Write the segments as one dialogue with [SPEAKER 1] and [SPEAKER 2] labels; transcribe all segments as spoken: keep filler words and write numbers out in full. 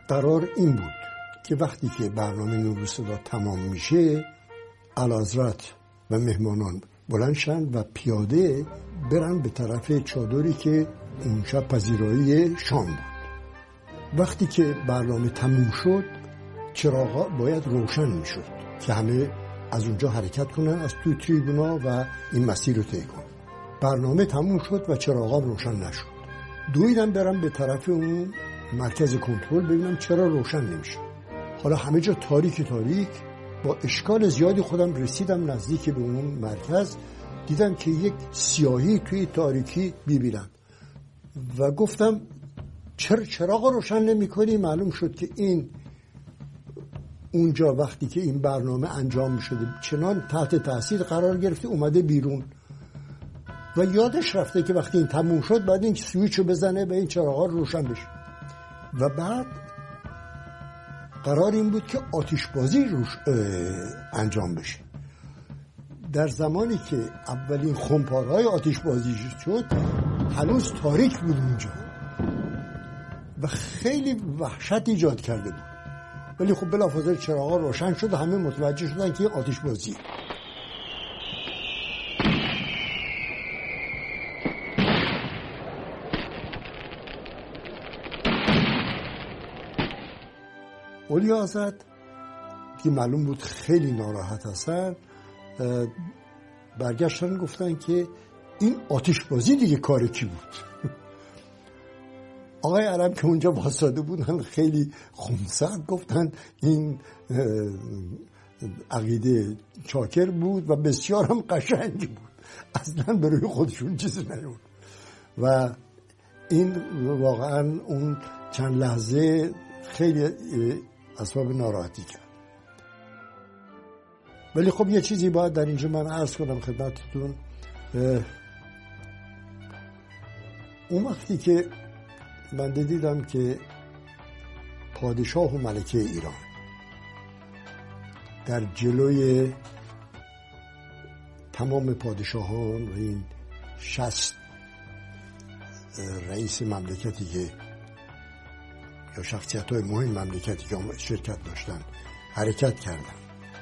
[SPEAKER 1] قرار این بود که وقتی که برنامه نور و صدا تمام میشه اعلیحضرت و مهمانان بلند شن و پیاده برن به طرف چادری که اون شب پذیرایی شام بود. وقتی که برنامه تموم شد چراغا باید روشن میشد که همه از اونجا حرکت کنن از توی تریبونا و این مسیر رو طی کنن. برنامه تموم شد و چراغا روشن نشد. دویدم برم به طرف اون مرکز کنترل ببینم چرا روشن نمیشه. حالا همه جا تاریک تاریک. با اشکال زیادی خودم رسیدم نزدیک به اون مرکز، دیدم که یک سیاهی توی تاریکی میبینم و گفتم چرا چراغ روشن نمی کنی؟ معلوم شد که این اونجا وقتی که این برنامه انجام می شده چنان تحت تاثیر قرار گرفته اومده بیرون و یادش رفته که وقتی این تموم شد بعد این سویچ رو بزنه و این چراغ روشن بشه. و بعد قرار این بود که آتش بازی روش انجام بشه. در زمانی که اولین خمپارهای آتش بازی شد هنوز تاریک بود اونجا و خیلی وحشت ایجاد کرده بود، ولی خب بلافاصله چراغا روشن شد و همه متوجه شدن که آتش بازی. ولی آزاد که معلوم بود خیلی ناراحت هستن برگشتن گفتن که این آتش بازی دیگه کار کی بود؟ آقای عرب که اونجا واسطه بودن خیلی خونسرد گفتن این عقیده چاکر بود و بسیار هم قشنگ بود، اصلا به روی خودشون چیزی نیبود. و این واقعا اون چند لحظه خیلی اسباب ناراحتی کرد. ولی خب یه چیزی باید در اینجا من عرض کنم خدمتتون. اون وقتی که من دیدم که پادشاه و ملکه ایران در جلوی تمام پادشاهان و این شصت رئیس مملکتی که یا شخصیت های مهم مملکتی که شرکت داشتن حرکت کردن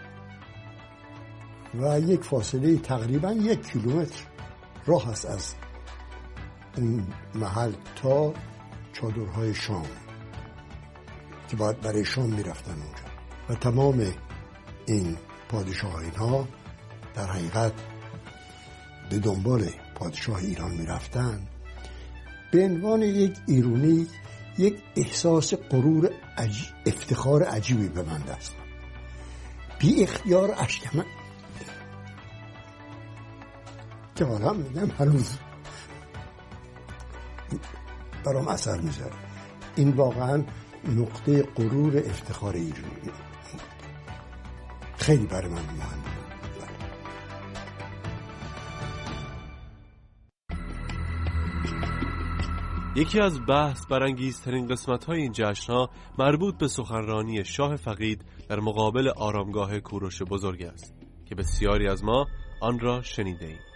[SPEAKER 1] و یک فاصله تقریبا یک کیلومتر راه است از اون محل تا چادرهای شام که باید برای شام میرفتن اونجا و تمام این پادشاه اینها در حقیقت به دنبال پادشاه ایران میرفتن. به عنوان یک ایرانی یک احساس غرور عج... افتخار عجیبی به من دست بی اختیار اشکم که حالا میگم هنوز برام اثر میذاره. این واقعا نقطه غرور افتخار ایرانی خیلی برای من مهمه.
[SPEAKER 2] یکی از بحث برانگیزترین قسمت‌های این جشن‌ها مربوط به سخنرانی شاه فقید در مقابل آرامگاه کوروش بزرگ است که بسیاری از ما آن را شنیده‌ایم.